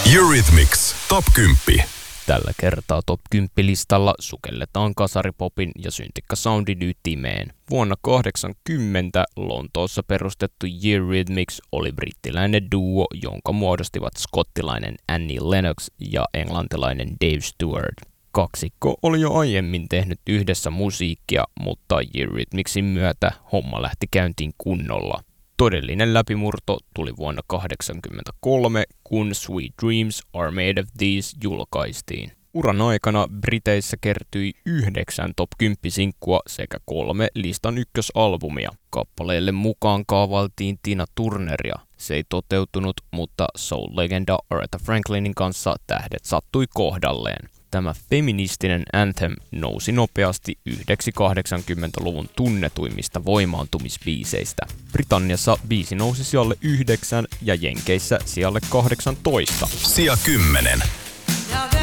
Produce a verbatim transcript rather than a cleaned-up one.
Eurythmics Top kymmenen. Tällä kertaa Top kymmenen-listalla sukelletaan kasaripopin ja syntikkasoundin ytimeen. Vuonna kahdeksankymmentä Lontoossa perustettu Eurythmics oli brittiläinen duo, jonka muodostivat skottilainen Annie Lennox ja englantilainen Dave Stewart. Kaksikko oli jo aiemmin tehnyt yhdessä musiikkia, mutta Eurythmicsin myötä homma lähti käyntiin kunnolla. Todellinen läpimurto tuli vuonna kahdeksankymmentäkolme, kun Sweet Dreams Are Made of These julkaistiin. Uran aikana Briteissä kertyi yhdeksän top kymmenen sinkkua sekä kolme listan ykkösalbumia. Kappaleelle mukaan kaavailtiin Tina Turneria. Se ei toteutunut, mutta soul-legenda Aretha Franklinin kanssa tähdet sattui kohdalleen. Tämä feministinen anthem nousi nopeasti yhdeksi kahdeksankymmentäluvun tunnetuimmista voimaantumisbiiseistä. Britanniassa biisi nousi sijalle yhdeksän ja Jenkeissä sijalle kahdeksantoista. Sija kymmenen.